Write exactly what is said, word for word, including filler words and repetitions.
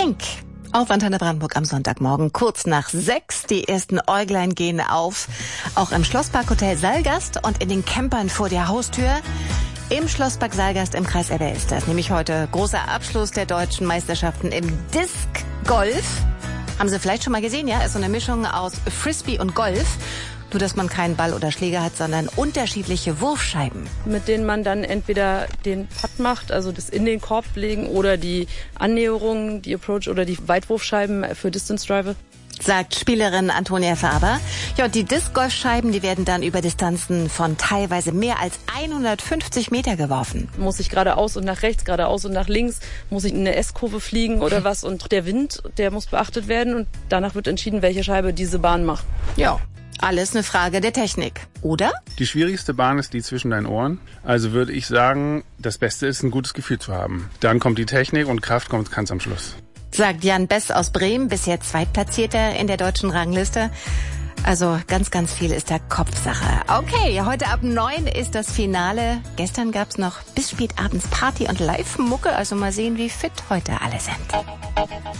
Pink. Auf Antenne Brandenburg am Sonntagmorgen, kurz nach sechs. Die ersten Äuglein gehen auf. Auch im Schlossparkhotel Saalgast und in den Campern vor der Haustür. Im Schlosspark Saalgast im Kreis Elbe ist das nämlich heute großer Abschluss der deutschen Meisterschaften im Disc Golf. Haben Sie vielleicht schon mal gesehen, ja? Ist so eine Mischung aus Frisbee und Golf. Nur, dass man keinen Ball oder Schläger hat, sondern unterschiedliche Wurfscheiben. Mit denen man dann entweder den Putt macht, also das in den Korb legen, oder die Annäherung, die Approach oder die Weitwurfscheiben für Distance Driver. Sagt Spielerin Antonia Faber. Ja, und die Disc-Golf-Scheiben, die werden dann über Distanzen von teilweise mehr als hundertfünfzig Meter geworfen. Muss ich geradeaus und nach rechts, geradeaus und nach links, muss ich in eine S-Kurve fliegen oder was? Und der Wind, der muss beachtet werden und danach wird entschieden, welche Scheibe diese Bahn macht. Ja. Alles eine Frage der Technik, oder? Die schwierigste Bahn ist die zwischen deinen Ohren. Also würde ich sagen, das Beste ist, ein gutes Gefühl zu haben. Dann kommt die Technik und Kraft kommt ganz am Schluss. Sagt Jan Bess aus Bremen, bisher Zweitplatzierter in der deutschen Rangliste. Also ganz, ganz viel ist da Kopfsache. Okay, heute ab neun ist das Finale. Gestern gab's noch bis spät abends Party und Live-Mucke. Also mal sehen, wie fit heute alle sind.